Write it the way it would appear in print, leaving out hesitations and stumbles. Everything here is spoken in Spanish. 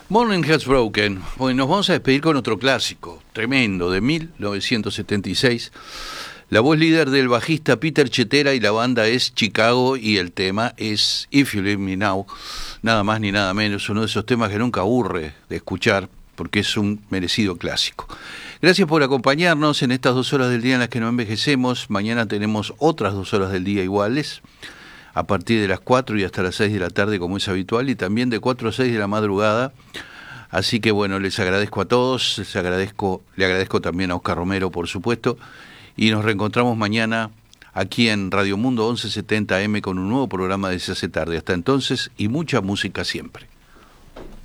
Morning Has Broken. Bueno, nos vamos a despedir con otro clásico, tremendo, de 1976. La voz líder del bajista Peter Cetera y la banda es Chicago y el tema es If You Leave Me Now, nada más ni nada menos, uno de esos temas que nunca aburre de escuchar porque es un merecido clásico. Gracias por acompañarnos en estas 2 horas del día en las que no envejecemos. Mañana tenemos otras 2 horas del día iguales, a partir de las 4 y hasta las 6 de la tarde como es habitual, y también de 4 a 6 de la madrugada. Así que bueno, les agradezco a todos, le agradezco también a Oscar Romero, por supuesto, y nos reencontramos mañana aquí en Radio Mundo 1170 AM con un nuevo programa de Se hace tarde. Hasta entonces, y mucha música siempre.